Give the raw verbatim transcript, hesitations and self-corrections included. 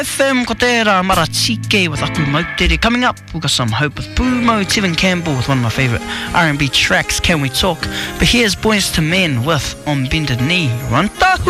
F M ko tērā mara tike with Aku Mautere. Coming up, we've got some Hope with Pūmo, Tevin Campbell with one of my favourite R and B tracks, Can We Talk? But here's Boys to Men with On Bended Knee. Rantahu!